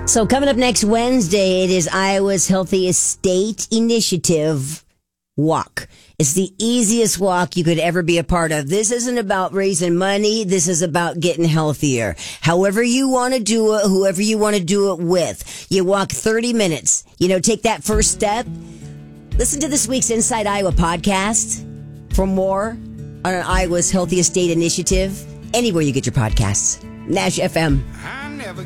So coming up next Wednesday, it is Iowa's Healthiest State Initiative Walk. It's the easiest walk you could ever be a part of. This isn't about raising money. This is about getting healthier. However you want to do it, whoever you want to do it with. You walk 30 minutes. Take that first step. Listen to this week's Inside Iowa podcast for more on Iowa's Healthiest State Initiative. Anywhere you get your podcasts. Nash FM.